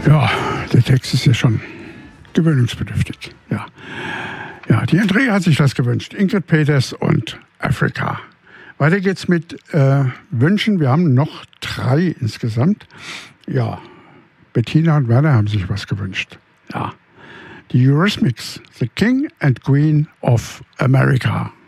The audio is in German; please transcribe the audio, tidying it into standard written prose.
Ja, der Text ist ja schon gewöhnungsbedürftig. Ja, ja, die Andrea hat sich das gewünscht. Ingrid Peters und Afrika. Weiter geht's mit Wünschen. Wir haben noch 3 insgesamt. Ja, Bettina und Werner haben sich was gewünscht. Ja, die Eurythmics, The King and Queen of America.